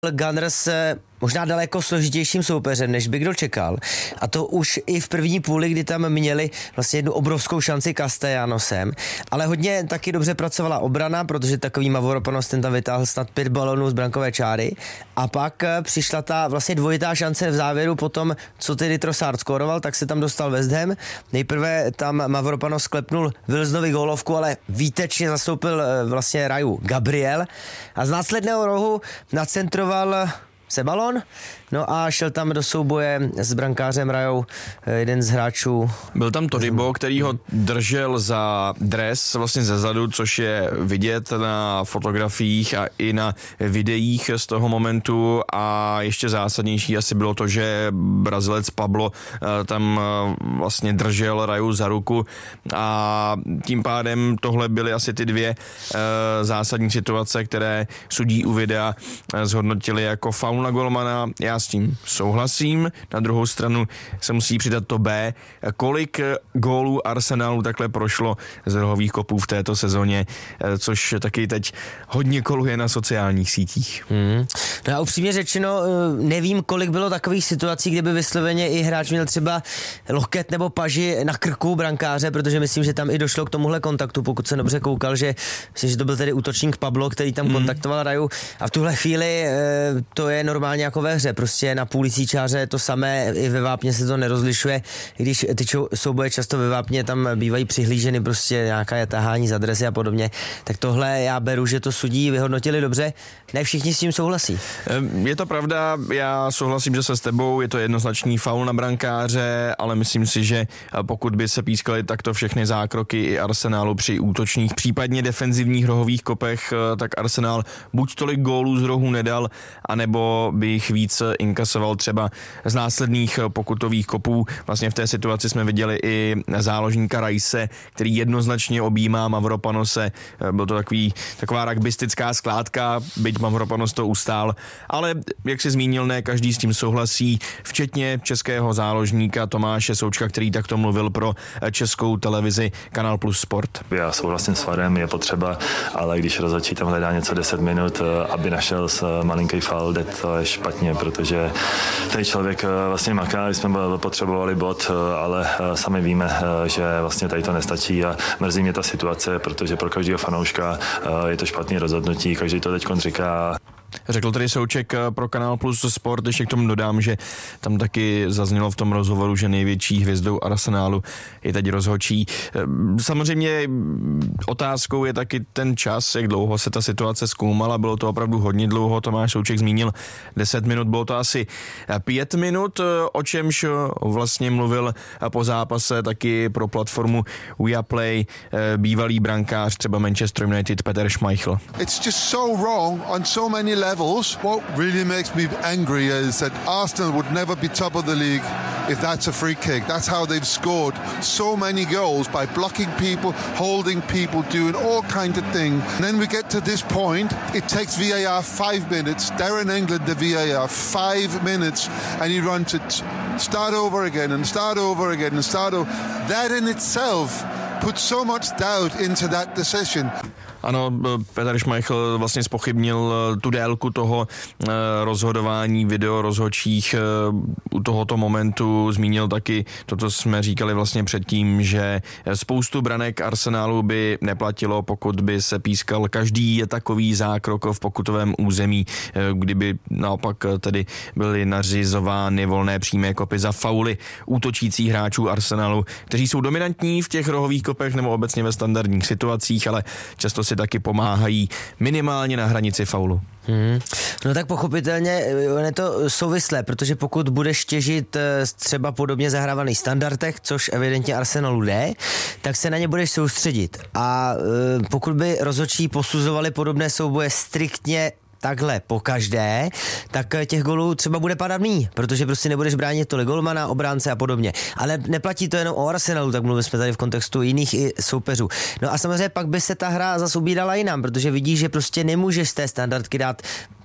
Gunners možná daleko složitějším soupeřem, než by kdo čekal. A to už i v první půli, kdy tam měli vlastně jednu obrovskou šanci Castellanosem. Ale hodně taky dobře pracovala obrana, protože takový Mavropanos ten tam vytáhl snad 5 balonů z brankové čáry. A pak přišla ta vlastně dvojitá šance v závěru potom, co tedy Trossard skóroval, tak se tam dostal West Ham. Nejprve tam Mavropanos sklepnul Wilsonovi gólovku, ale výtečně zastoupil vlastně Raju Gabriel. A z následného rohu nacentroval Sebalon, no a šel tam do souboje s brankářem Rajou jeden z hráčů. Byl tam Todibo, který ho držel za dres vlastně zezadu, což je vidět na fotografiích a i na videích z toho momentu, a ještě zásadnější asi bylo to, že Brazilec Pablo tam vlastně držel Raju za ruku, a tím pádem tohle byly asi ty dvě zásadní situace, které sudí u videa zhodnotili jako faul na golmana. Já s tím souhlasím. Na druhou stranu se musí přidat to B. Kolik gólů Arsenalu takhle prošlo z rohových kopů v této sezóně, což taky teď hodně koluje na sociálních sítích. No a upřímně řečeno, nevím, kolik bylo takových situací, kde by vysloveně i hráč měl třeba loket nebo paži na krku brankáře, protože myslím, že tam i došlo k tomuhle kontaktu, pokud se dobře koukal, že myslím, že to byl tedy útočník Pablo, který tam kontaktoval Raju, a v tuhle chvíli to je normálně jako ve hře, prostě na půlicí čáře to samé, i ve vápně se to nerozlišuje, i když ty souboje často ve vápně tam bývají přihlíženy, prostě nějaká tahání za dresy a podobně, tak tohle já beru, že to sudí vyhodnotili dobře, ne všichni s tím souhlasí. Je to pravda, já souhlasím, že se s tebou, je to jednoznačný faul na brankáře, ale myslím si, že pokud by se pískaly takto všechny zákroky i Arsenalu při útočných, případně defenzivních rohových kopech, tak Arsenal buď tolik gólů z rohu nedal, anebo by jich víc inkasoval třeba z následných pokutových kopů. Vlastně v té situaci jsme viděli i záložníka Rice, který jednoznačně objímá Mavropanose. Byl to taková rugbystická skládka, byť Mavropanos to ustál, ale jak jsi zmínil, ne každý s tím souhlasí, včetně českého záložníka Tomáše Součka, který takto mluvil pro českou televizi Kanál Plus Sport. Já souhlasím s Varem, je potřeba, ale když rozhodčí tam hledá něco 10 minut, aby našel malinký faul, to je špatně, protože ten člověk vlastně maká, jsme potřebovali bod, ale sami víme, že vlastně tady to nestačí, a mrzí mě ta situace, protože pro každého fanouška je to špatný rozhodnutí, každý to teď říká. Řekl tady Souček pro Kanál Plus Sport, ještě k tomu dodám, že tam taky zaznělo v tom rozhovoru, že největší hvězdou Arsenalu je teď rozhodčí. Samozřejmě otázkou je taky ten čas, jak dlouho se ta situace zkoumala, bylo to opravdu hodně dlouho, Tomáš Souček zmínil 10 minut, bylo to asi 5 minut, o čemž vlastně mluvil po zápase taky pro platformu Viaplay bývalý brankář třeba Manchester United Peter Schmeichel. It's just so wrong on so many levels. What really makes me angry is that Arsenal would never be top of the league if that's a free kick. That's how they've scored so many goals, by blocking people, holding people, doing all kinds of things. And then we get to this point, it takes VAR 5 minutes. They're in England, the VAR 5 minutes, and he runs it start over again and start over again and start over. That in itself puts so much doubt into that decision. Ano, Peter Schmeichel vlastně zpochybnil tu délku toho rozhodování video rozhodčích u tohoto momentu. Zmínil taky to, co jsme říkali vlastně předtím, že spoustu branek Arsenalu by neplatilo, pokud by se pískal každý takový zákrok v pokutovém území, kdyby naopak tedy byly nařizovány volné přímé kopy za fauly útočících hráčů Arsenalu, kteří jsou dominantní v těch rohových kopech nebo obecně ve standardních situacích, ale často si taky pomáhají minimálně na hranici faulu. No tak pochopitelně je to souvislé, protože pokud budeš těžit třeba podobně zahrávaných standardech, což evidentně Arsenalu jde, tak se na ně budeš soustředit. A pokud by rozhodčí posuzovali podobné souboje striktně takhle po každé, tak těch golů třeba bude padat míň, protože prostě nebudeš bránit tolik golmana, obránce a podobně. Ale neplatí to jenom o Arsenalu, tak mluvili jsme tady v kontextu jiných i soupeřů. No a samozřejmě pak by se ta hra zase ubírala jinam, protože vidíš, že prostě nemůžeš z té standardky dát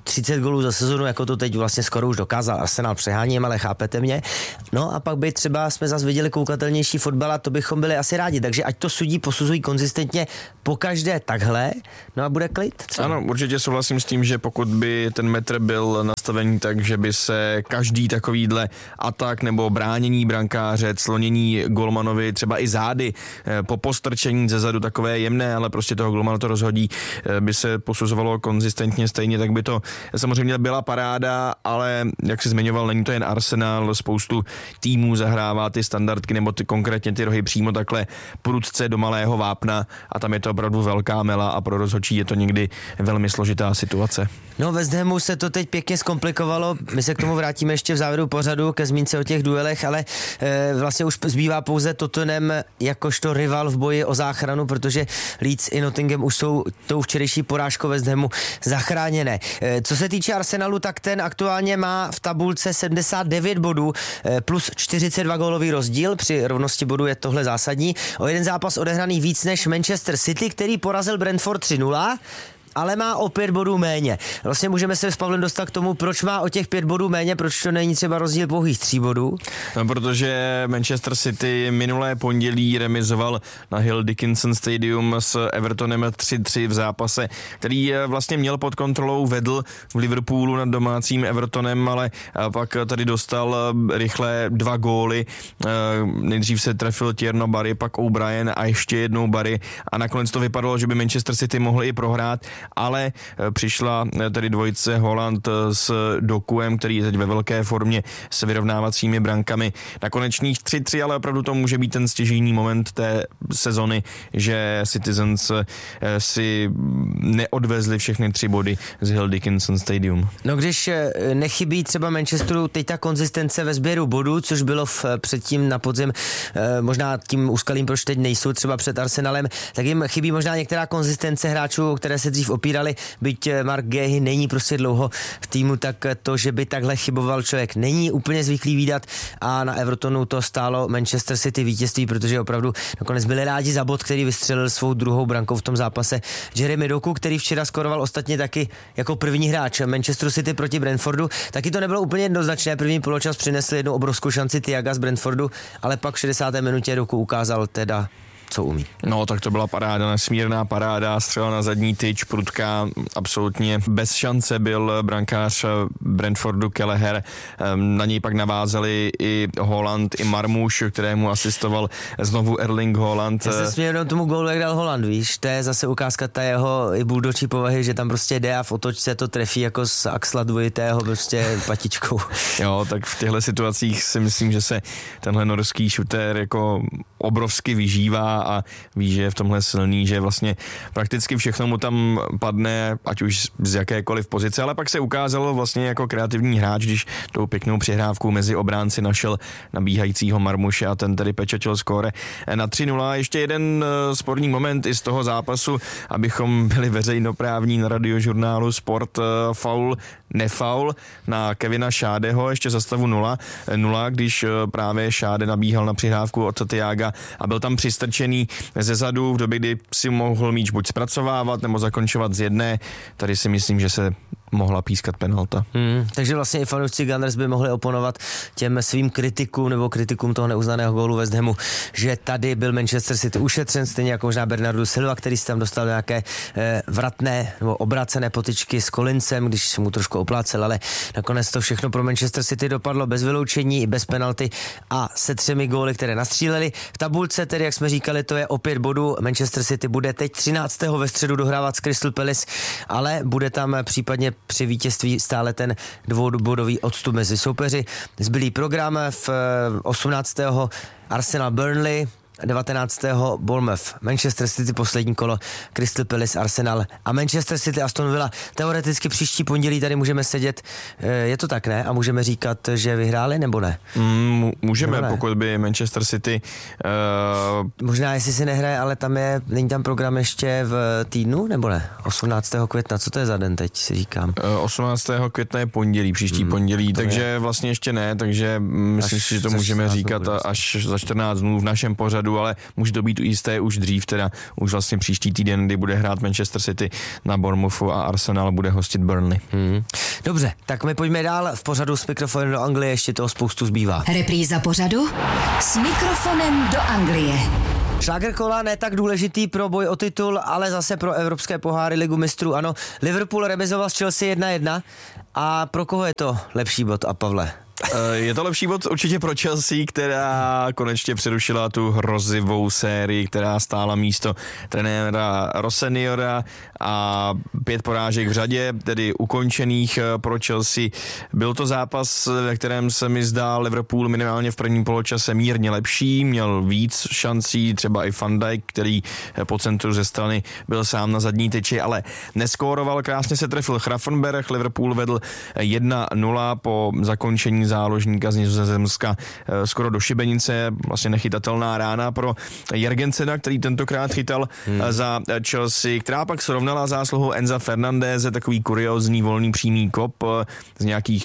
30 gólů za sezonu, jako to teď vlastně skoro už dokázal Arsenal, přeháním, ale chápete mě. No a pak by třeba jsme zase viděli koukatelnější fotbal a to bychom byli asi rádi, takže ať to posuzují konzistentně pokaždé takhle, no a bude klid. Co? Ano, určitě souhlasím s tím, že pokud by ten metr byl nastavený tak, že by se každý takovýhle atak nebo bránění brankáře, clonění golmanovi, třeba i zády, po postrčení ze zadu takové jemné, ale prostě toho golmana to rozhodí, by se posuzovalo konzistentně stejně, tak by to samozřejmě byla paráda, ale jak jsi zmiňoval, není to jen Arsenal, spoustu týmů zahrává ty standardky nebo konkrétně ty rohy přímo takhle prudce do malého vápna a tam je to opravdu velká mela a pro rozhodčí je to někdy velmi složitá situace. No West Hamu se to teď pěkně zkomplikovalo, my se k tomu vrátíme ještě v závěru pořadu ke zmínce o těch duelech, ale vlastně už zbývá pouze Tottenham jakožto rival v boji o záchranu, protože Leeds i Nottingham už jsou tou včerejší porážkou West Hamu zachráněné. Co se týče Arsenalu, tak ten aktuálně má v tabulce 79 bodů plus 42 gólový rozdíl, při rovnosti bodů je tohle zásadní. O jeden zápas odehraný víc než Manchester City, který porazil Brentford 3-0, ale má o 5 bodů méně. Vlastně můžeme se s Pavlem dostat k tomu, proč má o těch 5 bodů méně, proč to není třeba rozdíl pouhých 3 bodů. No, protože Manchester City minulé pondělí remizoval na Hill Dickinson Stadium s Evertonem 3-3 v zápase, který vlastně měl pod kontrolou, vedl v Liverpoolu nad domácím Evertonem, ale pak tady dostal rychle 2 góly. Nejdřív se trefil Tierno Barry, pak O'Brien a ještě jednou Barry a nakonec to vypadalo, že by Manchester City mohli i prohrát, ale přišla tedy dvojice Haaland s Dokuem, který je teď ve velké formě s vyrovnávacími brankami na konečných 3-3, ale opravdu to může být ten stěžejní moment té sezony, že Citizens si neodvezli všechny 3 body z Hill Dickinson Stadium. No když nechybí třeba Manchesteru teď ta konzistence ve sběru bodů, což bylo předtím na podzim možná tím úskalím, proč teď nejsou třeba před Arsenalem, tak jim chybí možná některá konzistence hráčů, které se dřív opírali, byť Mark Guéhi není prostě dlouho v týmu, tak to, že by takhle chyboval člověk, není úplně zvyklý vídat a na Evertonu to stálo Manchester City vítězství, protože opravdu nakonec byli rádi za bod, který vystřelil svou druhou brankou v tom zápase Jeremy Doku, který včera skoroval ostatně taky jako první hráč Manchester City proti Brentfordu. Taky to nebylo úplně jednoznačné, první poločas přinesl jednu obrovskou šanci Thiaga z Brentfordu, ale pak v 60. minutě Doku ukázal teda, co umí. No, tak to byla paráda, nesmírná paráda, střela na zadní tyč, prudká, absolutně bez šance byl brankář Brentfordu Kelleher. Na něj pak navázali i Haaland, i Marmouš, kterému asistoval znovu Erling Haaland. Já se směju jenom tomu gólu, jak dal Haaland, víš, to je zase ukázka ta jeho i buldočí povahy, že tam prostě jde a v otočce to trefí jako z axla dvojitého prostě patičkou. Jo, tak v těchto situacích si myslím, že se tenhle norský šutér jako obrovsky vyžívá a ví, že je v tomhle silný, že vlastně prakticky všechno mu tam padne, ať už z jakékoliv pozice, ale pak se ukázalo vlastně jako kreativní hráč, když tou pěknou přihrávkou mezi obránci našel nabíhajícího Marmuše a ten tedy pečatil skóre na 3-0. Ještě jeden sporný moment i z toho zápasu, abychom byli veřejnoprávní na radiožurnálu Sport, faul, nefaul na Kevina Schadeho ještě za stavu 0, když právě Schade nabíhal na přihrávku od Thiaga a byl tam přistrčený ze zadu v době, kdy si mohl míč buď zpracovávat nebo zakončovat z jedné. Tady si myslím, že se mohla pískat penalta. Takže vlastně i fanoušci Gunners by mohli oponovat těm svým kritikům nebo kritikům toho neuznaného gólu West Hamu, že tady byl Manchester City ušetřen, stejně jako možná Bernardo Silva, který si tam dostal nějaké vratné nebo obrácené potyčky s Collinsem, když se mu trošku oplácel, ale nakonec to všechno pro Manchester City dopadlo bez vyloučení i bez penalty a se 3 góly, které nastříleli. V tabulce tedy, jak jsme říkali, to je o 5 bodů. Manchester City bude teď 13. ve středu dohrávat s Crystal Palace, ale bude tam případně při vítězství stále ten 2bodový odstup mezi soupeři. Zbylý program v 18. Arsenal Burnley, 19. Bournemouth, Manchester City poslední kolo, Crystal Palace, Arsenal a Manchester City, Aston Villa. Teoreticky příští pondělí tady můžeme sedět, je to tak, ne? A můžeme říkat, že vyhráli, nebo ne? Můžeme, ne? Pokud by Manchester City... Možná, jestli si nehraje, ale není tam program ještě v týdnu, nebo ne? 18. května, co to je za den teď, si říkám? 18. května je pondělí, příští pondělí, takže vlastně ještě ne, takže myslím si, že to můžeme říkat až za 14 dnů v našem pořadu dopředu, ale může to být jisté už dřív, teda už vlastně příští týden, kdy bude hrát Manchester City na Bournemouthu a Arsenal bude hostit Burnley. Dobře, tak my pojďme dál v pořadu S mikrofonem do Anglie, ještě toho spoustu zbývá. Repríza pořadu S mikrofonem do Anglie. Šláger kola ne tak důležitý pro boj o titul, ale zase pro evropské poháry, ligu mistrů. Ano, Liverpool remizoval s Chelsea 1-1 a pro koho je to lepší bod, a Pavle? Je to lepší bod určitě pro Chelsea, která konečně přerušila tu hrozivou sérii, která stála místo trenéra Rosseniora a 5 porážek v řadě, tedy ukončených pro Chelsea. Byl to zápas, ve kterém se mi zdál Liverpool minimálně v prvním poločase mírně lepší, měl víc šancí, třeba i Van Dijk, který po centru ze strany byl sám na zadní tyči, ale neskóroval, krásně se trefil Gravenberch, Liverpool vedl 1-0 po zakončení záložníka z Nizozemska skoro do šibenice, vlastně nechytatelná rána pro Jergensena, který tentokrát chytal za Chelsea, která pak srovnala zásluhu Enza Fernandéze, takový kuriózní volný přímý kop z nějakých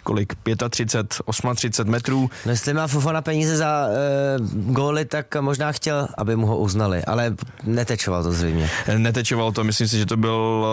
38 metrů. No, jestli má Fofana peníze za góly, tak možná chtěl, aby mu ho uznali, ale netečoval to zřejmě. Netečoval to, myslím si, že to byl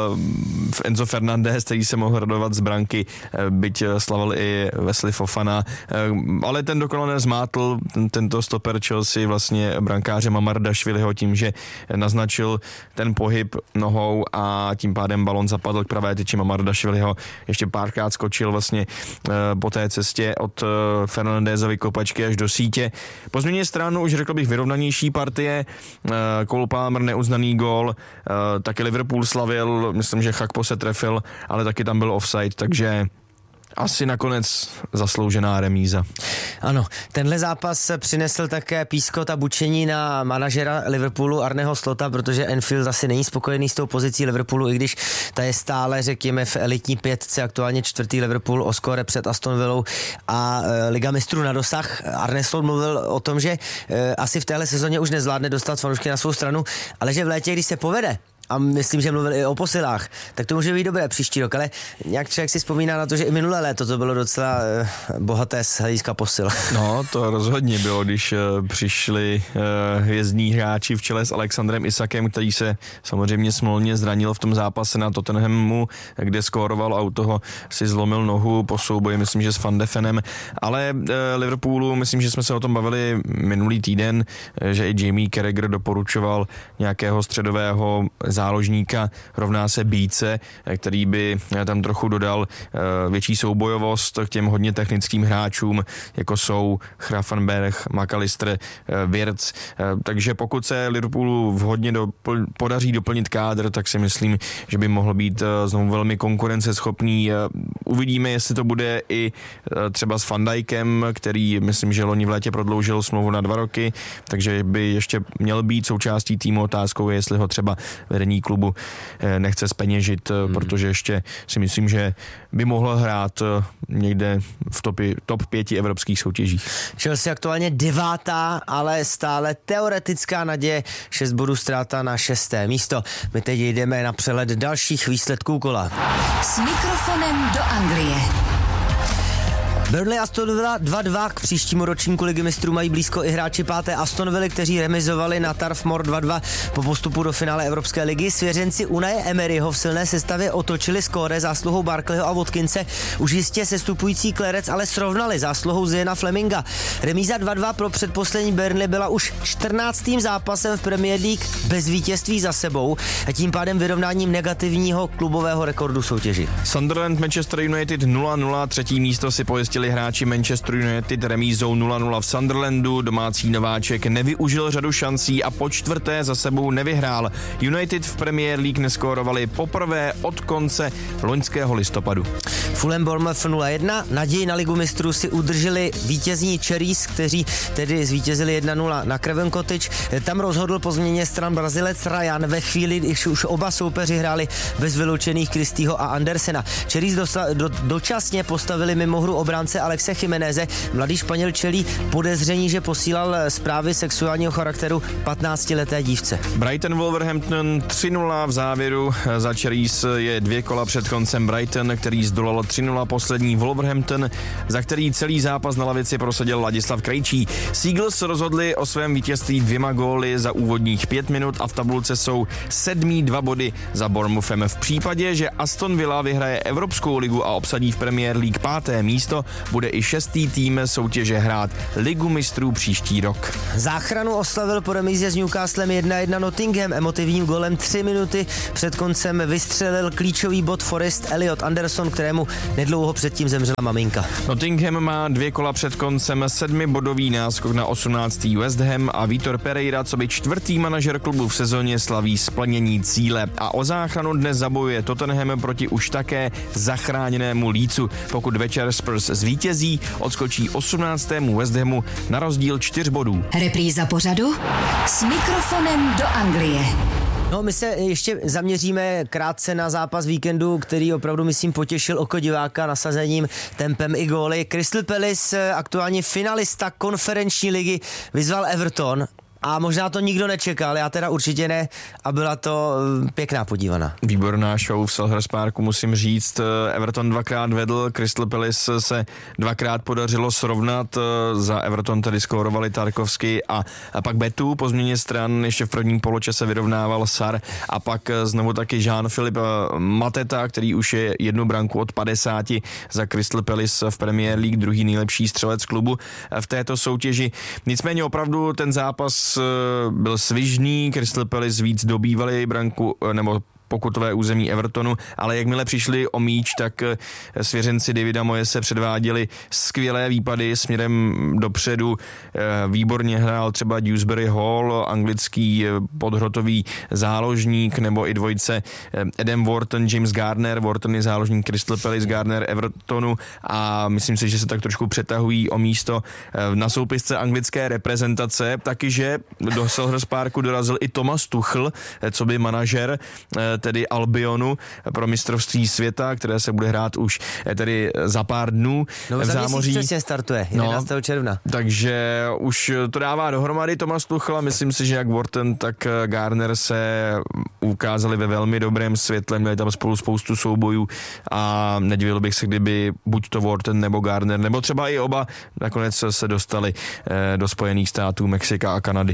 Enzo Fernandez, který se mohl radovat z branky, byť slavil i Wesley Fofana, ale ten dokonale zmátl tento stoper Chelsea vlastně brankáře Mamardašviliho tím, že naznačil ten pohyb nohou a tím pádem balon zapadl k pravé tyči Mamardašviliho. Ještě párkrát skočil vlastně po té cestě od Fernandézovy kopačky až do sítě. Po změně stranu už řekl bych vyrovnanější partie, Cole Palmer neuznaný gól, taky Liverpool slavil, myslím, že Chakpo se trefil, ale taky tam byl offside, takže asi nakonec zasloužená remíza. Ano, tenhle zápas přinesl také pískot a bučení na manažera Liverpoolu Arneho Slota, protože Anfield asi není spokojený s tou pozicí Liverpoolu, i když ta je stále, řekněme, v elitní pětce, aktuálně 4. Liverpool o skóre před Aston Villou a Liga mistrů na dosah. Arne Slot mluvil o tom, že asi v téhle sezóně už nezvládne dostat fanoušky na svou stranu, ale že v létě, když se povede, a myslím, že mluvil i o posilách, tak to může být dobré příští rok, ale nějak člověk si vzpomíná na to, že i minulé léto to bylo docela bohaté z hlediska posil. No, to rozhodně bylo, když přišli hvězdní hráči v čele s Alexandrem Isakem, který se samozřejmě smolně zranil v tom zápase na Tottenhamu, kde skóroval a u toho si zlomil nohu po souboji, myslím, že s Van de Venem, ale Liverpoolu, myslím, že jsme se o tom bavili minulý týden, že i Jamie Carragher doporučoval nějakého středového záložníka, rovná se Bíce, který by tam trochu dodal větší soubojovost k těm hodně technickým hráčům, jako jsou Gravenberch, McAllister, Wirtz. Takže pokud se Liverpoolu vhodně podaří doplnit kádr, tak si myslím, že by mohl být znovu velmi konkurenceschopný. Uvidíme, jestli to bude i třeba s Van Dijkem, který myslím, že loni v létě prodloužil smlouvu na 2 roky, takže by ještě měl být součástí týmu. Otázkou je, jestli ho třeba vedení klubu nechce zpeněžit, protože ještě si myslím, že by mohl hrát někde v top 5 evropských soutěžích. Chelsea aktuálně 9., ale stále teoretická naděje, 6 bodů ztráta na 6. místo. My teď jdeme na přehled dalších výsledků kola. S mikrofonem do Anglie. Burnley Aston Villa 2-2, k příštímu ročníku Ligy mistrů mají blízko i hráči 5. Aston Villa, kteří remizovali na Turf Moor 2-2 po postupu do finále Evropské ligy. Svěřenci Unaje Emeryho v silné sestavě otočili skóre zásluhou Barkleyho a Watkinse. Už jistě sestupující Klerec ale srovnali zásluhou Ziena Fleminga. Remíza 2-2 pro předposlední Burnley byla už 14. zápasem v Premier League bez vítězství za sebou a tím pádem vyrovnáním negativního klubového rekordu soutěži. Sunderland Manchester United 0-0, 3. místo si pojistili hráči Manchester United remízou 0-0 v Sunderlandu. Domácí nováček nevyužil řadu šancí a po 4. za sebou nevyhrál. United v Premier League neskórovali poprvé od konce loňského listopadu. Fulham Bournemouth 0-1, naději na Ligu mistrů si udrželi vítězní Cherries, kteří tedy zvítězili 1-0 na Craven Cottage. Tam rozhodl po změně stran Brazilec Ryan ve chvíli, když už oba soupeři hráli bez vyloučených Christieho a Andersena. Cherries dočasně postavili mimo hru obránce obránce Alexe Jiméneze. Mladý Španěl čelí podezření, že posílal zprávy sexuálního charakteru 15leté dívce. Brighton Wolverhampton 3-0 v závěru. Za Cherries je 2 kola před koncem Brighton, který zdolal 3-0 poslední Wolverhampton, za který celý zápas na lavici prosadil Ladislav Krejčí. Seagulls rozhodli o svém vítězství 2 góly za úvodních 5 minut a v tabulce jsou 7. 2 body za Bournemouthem. V případě, že Aston Villa vyhraje Evropskou ligu a obsadí v Premier League 5. místo, bude i 6. tým soutěže hrát Ligu mistrů příští rok. Záchranu oslavil po remíze s Newcastlem 1-1 Nottingham. Emotivním golem 3 minuty před koncem vystřelil klíčový bod Forest Elliot Anderson, kterému nedlouho předtím zemřela maminka. Nottingham má 2 kola před koncem 7bodový náskok na 18. West Ham a Vítor Pereira, co by 4. manažer klubu v sezóně, slaví splnění cíle. A o záchranu dnes zabojuje Tottenham proti už také zachráněnému Leedsu. Pokud večer Spurs zvítězí, odskočí 18. West Hamu na rozdíl 4 bodů. Repríza pořadu S mikrofonem do Anglie. No, my se ještě zaměříme krátce na zápas víkendu, který opravdu, myslím, potěšil oko diváka nasazením, tempem i góly. Crystal Palace, aktuálně finalista konferenční ligy, vyzval Everton. A možná to nikdo nečekal, já teda určitě ne, a byla to pěkná podívaná. Výborná show v Selhurst Parku, musím říct. Everton 2krát vedl, Crystal Palace se 2krát podařilo srovnat, za Everton tedy skórovali Tarkovsky a pak Betu po změně stran, ještě v prvním poločase vyrovnával Sar a pak znovu taky Jean-Philippe Mateta, který už je 1 branku od 50 za Crystal Palace v Premier League, druhý nejlepší střelec klubu v této soutěži. Nicméně opravdu ten zápas byl svižný, Crystal Palace víc dobývali branku nebo pokutové území Evertonu, ale jakmile přišli o míč, tak svěřenci Davida Moyese předváděli skvělé výpady směrem dopředu. Výborně hrál třeba Dewsbury Hall, anglický podhrotový záložník, nebo i dvojice Adam Wharton, James Garner. Wharton je záložník Crystal Palace, Garner Evertonu a myslím si, že se tak trošku přetahují o místo na soupisce anglické reprezentace. Taky, že do Selhurst Parku dorazil i Thomas Tuchel, co by manažer tedy Albionu pro mistrovství světa, které se bude hrát už tedy za pár dnů v zámoří. No, přesně startuje, 11. června. Takže už to dává dohromady Thomas Tuchel a myslím si, že jak Wharton, tak Garner se ukázali ve velmi dobrém světle, měli tam spolu spoustu soubojů a nedivil bych se, kdyby buď to Wharton nebo Garner, nebo třeba i oba nakonec se dostali do Spojených států, Mexika a Kanady.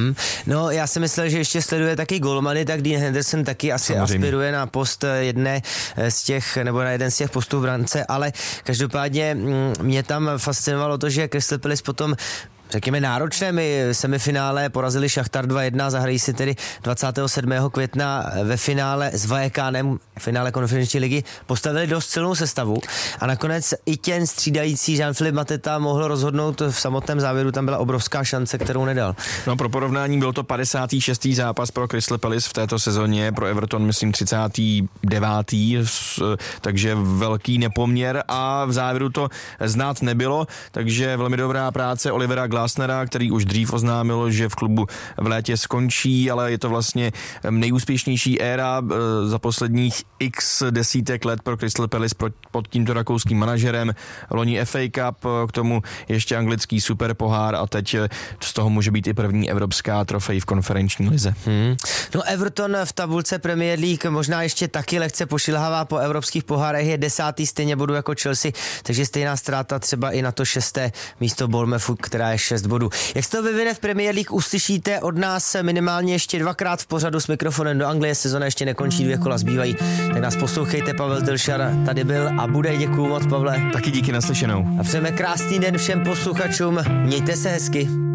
No, já si myslel, že ještě sleduje taky golmany, tak Dean Henderson taky asi aspiruje na post jedné z těch, nebo na jeden z těch postů v brance, ale každopádně mě tam fascinovalo to, že Crystal Palace potom řekněme náročnémi semifinále porazili Šachtar 2-1, zahrají si tedy 27. května ve finále s Vallecánem, finále konferenční ligy, postavili dost silnou sestavu a nakonec i ten střídající Jean-Philippe Mateta mohl rozhodnout v samotném závěru, tam byla obrovská šance, kterou nedal. No, pro porovnání byl to 56. zápas pro Crystal Palace v této sezóně, pro Everton myslím 39. takže velký nepoměr a v závěru to znát nebylo, takže velmi dobrá práce Olivera Glasnera, který už dřív oznámil, že v klubu v létě skončí, ale je to vlastně nejúspěšnější éra za posledních x desítek let pro Crystal Palace pod tímto rakouským manažerem. Loni FA Cup, k tomu ještě anglický superpohár a teď z toho může být i první evropská trofej v konferenční lize. No, Everton v tabulce Premier League možná ještě taky lehce pošilhává po evropských pohárech, je 10. stejně bodů jako Chelsea, takže stejná ztráta třeba i na to 6. místo Bournemouthu, která je 6 bodů. Jak se to vyvine v Premier League, uslyšíte od nás minimálně ještě 2krát v pořadu S mikrofonem do Anglie. Sezona ještě nekončí, 2 kola zbývají. Tak nás poslouchejte, Pavel Tilšar tady byl a bude. Děkuju moc, Pavle. Taky díky, naslyšenou. A přejeme krásný den všem posluchačům. Mějte se hezky.